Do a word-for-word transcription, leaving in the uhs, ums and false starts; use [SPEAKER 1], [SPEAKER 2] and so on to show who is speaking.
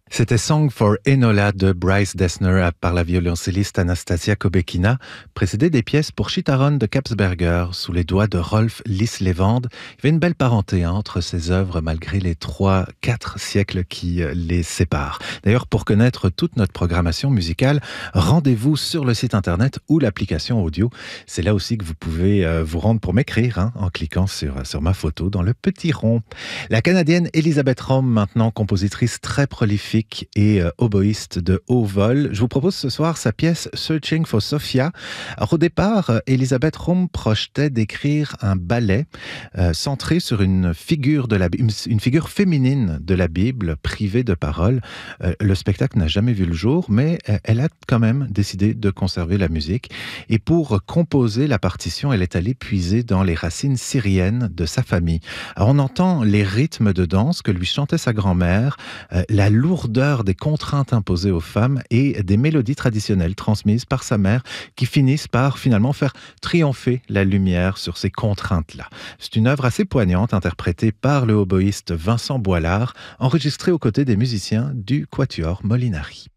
[SPEAKER 1] C'était Song for Enola de Bryce Dessner par la violoncelliste Anastasia Kobekina, précédée des pièces pour Chitaron de Kapsberger sous les doigts de Rolf Lislevand. Il y avait une belle parenté entre ces œuvres malgré les trois, quatre siècles qui les séparent. D'ailleurs, pour connaître toute notre programmation musicale, rendez-vous sur le site internet ou l'application audio. C'est là aussi que vous pouvez vous rendre pour m'écrire hein, en cliquant sur, sur ma photo dans le petit rond. La Canadienne Elisabeth Röhm, maintenant compositrice très prolifique et euh, oboïste de haut vol. Je vous propose ce soir sa pièce Searching for Sophia. Alors, au départ, Elisabeth Röhm projetait d'écrire un ballet euh, centré sur une figure, de la, une figure féminine de la Bible, privée de parole. Euh, le spectacle n'a jamais vu le jour, mais euh, elle a quand même décidé de conserver la musique. Et pour composer la partition, elle est allée puiser dans les racines syriennes de sa famille. Alors, on entend les rythmes de danse que lui chantait sa grand-mère, euh, la lourdeur des contraintes imposées aux femmes et des mélodies traditionnelles transmises par sa mère qui finissent par finalement faire triompher la lumière sur ces contraintes-là. C'est une œuvre assez poignante interprétée par le oboïste Vincent Boilard, enregistrée aux côtés des musiciens du Quatuor Molinari.